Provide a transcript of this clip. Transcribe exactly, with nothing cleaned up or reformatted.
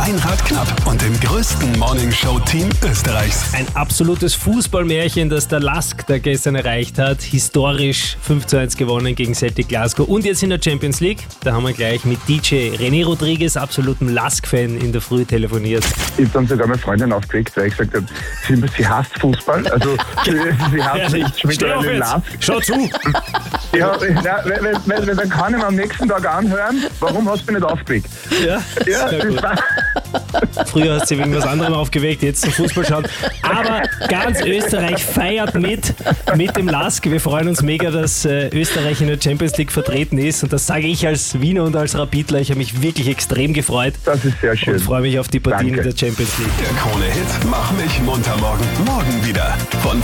Meinrad Knapp und dem größten Morningshow-Team Österreichs. Ein absolutes Fußballmärchen, das der Lask da gestern erreicht hat. Historisch fünf zu eins gewonnen gegen Celtic Glasgow. Und jetzt in der Champions League, da haben wir gleich mit D J René Rodriguez, absolutem Lask-Fan, in der Früh telefoniert. Ich habe dann sogar meine Freundin aufgeregt, weil ich gesagt habe, sie, sie hasst Fußball. Also sie, sie hasst nicht schon Steh wieder auf einen jetzt. Lask. Schau zu! Ja, na, weil, weil, weil, dann kann ich mir am nächsten Tag anhören, warum hast du mich nicht aufgeregt? Ja, Ja, sehr das gut. war, Früher hast du wegen was anderem aufgeweckt, jetzt zum Fußball schauen. Aber ganz Österreich feiert mit, mit dem Lask. Wir freuen uns mega, dass äh, Österreich in der Champions League vertreten ist. Und das sage ich als Wiener und als Rapidler. Ich habe mich wirklich extrem gefreut das ist sehr schön. und freue mich auf die Partien Danke. in der Champions League. Der Krone-Hit Mach mich munter morgen. Morgen wieder. Von